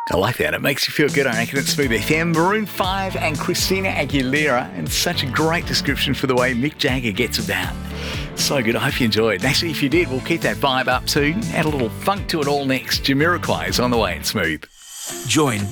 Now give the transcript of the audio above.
I like that. It makes you feel good. I reckon it's Smooth FM. Maroon 5 and Christina Aguilera. And such a great description for the way Mick Jagger gets about. So good. I hope you enjoyed. And actually, if you did, we'll keep that vibe up too. Add a little funk to it all next. Jamiroquai is on the way at Smooth. Join